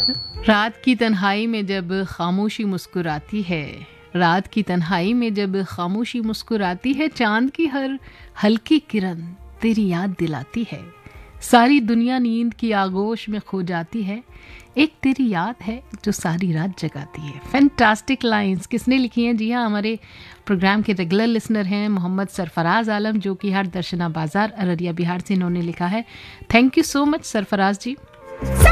रात की तन्हाई में जब खामोशी मुस्कुराती है, रात की तन्हाई में जब खामोशी मुस्कुराती है, चांद की हर हल्की किरण तेरी याद दिलाती है। सारी दुनिया नींद की आगोश में खो जाती है, एक तेरी याद है जो सारी रात जगाती है। फैंटास्टिक लाइंस किसने लिखी हैं? जी हाँ, हमारे प्रोग्राम के रेगुलर लिसनर हैं मोहम्मद सरफराज आलम, जो कि हर दर्शना बाजार अररिया बिहार से इन्होंने लिखा है। Thank you so much Sarfaraz ji.